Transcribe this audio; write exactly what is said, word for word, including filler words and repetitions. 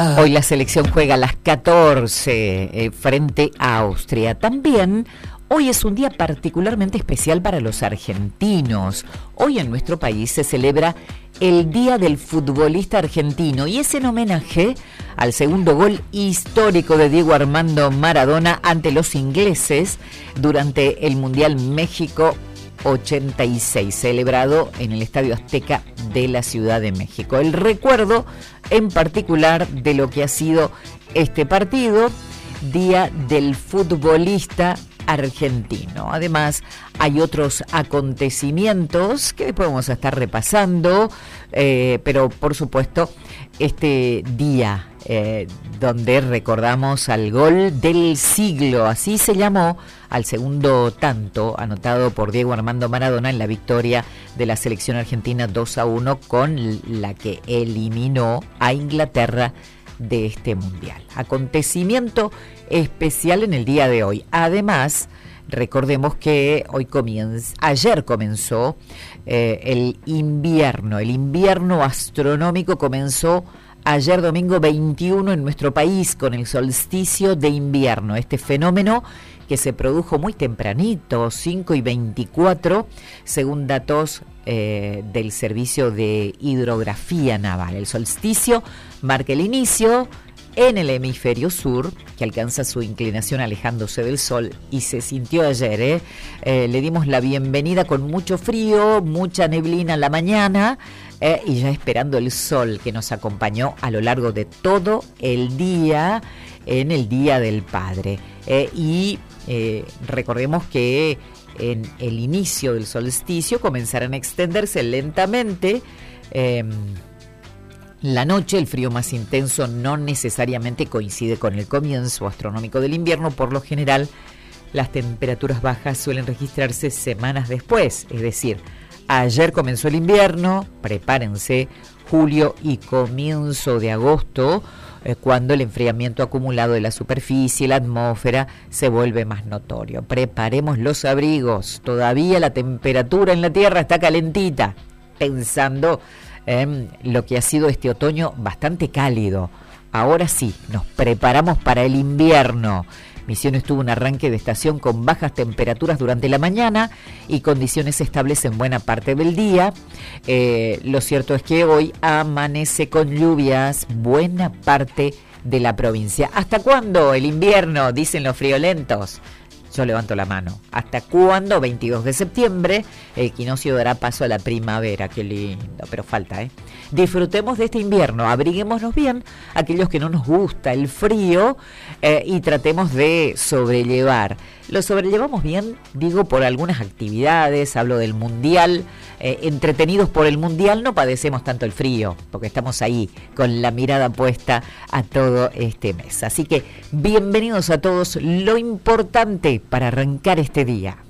Hoy la selección juega a las catorce eh, frente a Austria. También hoy es un día particularmente especial para los argentinos. Hoy en nuestro país se celebra el Día del Futbolista Argentino y es en homenaje al segundo gol histórico de Diego Armando Maradona ante los ingleses durante el Mundial México ochenta y seis, celebrado en el Estadio Azteca de la Ciudad de México. El recuerdo en particular de lo que ha sido este partido, Día del Futbolista Argentino. Además, hay otros acontecimientos que después vamos a estar repasando, eh, pero por supuesto, este día eh, donde recordamos al gol del siglo, así se llamó al segundo tanto anotado por Diego Armando Maradona en la victoria de la selección argentina dos a uno con la que eliminó a Inglaterra de este mundial. Acontecimiento especial en el día de hoy. Además, recordemos que hoy comienza, ayer comenzó eh, el invierno. El invierno astronómico comenzó ayer domingo veintiuno en nuestro país con el solsticio de invierno. Este fenómeno que se produjo muy tempranito, cinco y veinticuatro, según datos eh, del Servicio de Hidrografía Naval. El solsticio marca el inicio en el hemisferio sur, que alcanza su inclinación alejándose del sol, y se sintió ayer, ¿eh? Eh, le dimos la bienvenida con mucho frío, mucha neblina en la mañana, eh, y ya esperando el sol que nos acompañó a lo largo de todo el día, en el Día del Padre. Eh, y eh, recordemos que en el inicio del solsticio comenzarán a extenderse lentamente eh, la noche. El frío más intenso no necesariamente coincide con el comienzo astronómico del invierno. Por lo general, las temperaturas bajas suelen registrarse semanas después. Es decir, ayer comenzó el invierno, prepárense, julio y comienzo de agosto, eh, cuando el enfriamiento acumulado de la superficie y la atmósfera se vuelve más notorio. Preparemos los abrigos. Todavía la temperatura en la Tierra está calentita, pensando Eh, lo que ha sido este otoño bastante cálido. Ahora sí, nos preparamos para el invierno. Misiones tuvo un arranque de estación con bajas temperaturas durante la mañana y condiciones estables en buena parte del día. Eh, lo cierto es que hoy amanece con lluvias buena parte de la provincia. ¿Hasta cuándo el invierno? Dicen los friolentos. Yo levanto la mano. ¿Hasta cuándo? veintidós de septiembre, el equinoccio dará paso a la primavera. Qué lindo, pero falta, ¿eh? Disfrutemos de este invierno, abriguémonos bien, aquellos que no nos gusta el frío, eh, y tratemos de sobrellevar. Lo sobrellevamos bien, digo, por algunas actividades, hablo del mundial, eh, entretenidos por el mundial, no padecemos tanto el frío, porque estamos ahí con la mirada puesta a todo este mes. Así que bienvenidos a todos, lo importante para arrancar este día.